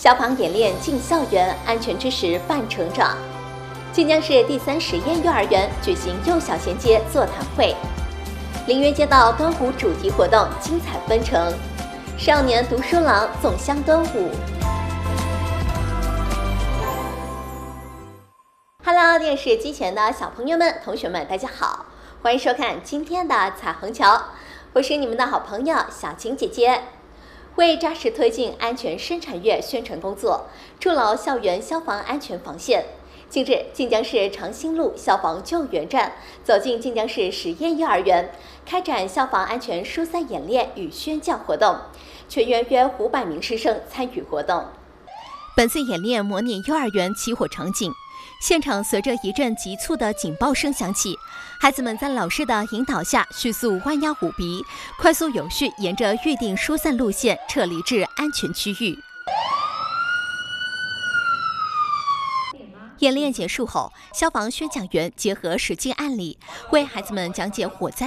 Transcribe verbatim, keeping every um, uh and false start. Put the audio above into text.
消防演练进校园，安全知识伴成长。晋江市第三实验幼儿园举行幼小衔接座谈会。林园街道端午主题活动精彩纷呈，少年读书郎粽香端午。Hello， 电视机前的小朋友们、同学们，大家好，欢迎收看今天的彩虹桥，我是你们的好朋友小晴姐姐。为扎实推进安全生产月宣传工作，筑牢校园消防安全防线。近日，晋江市长兴路消防救援站走进晋江市实验幼儿园，开展消防安全疏散演练与宣教活动，全员约五百名师生参与活动。本次演练模拟幼儿园起火场景，现场随着一阵急促的警报声响起，孩子们在老师的引导下迅速弯腰舞鼻，快速有序沿着预定疏散路线撤离至安全区域。演练结束后，消防宣讲员结合实际案例，为孩子们讲解火灾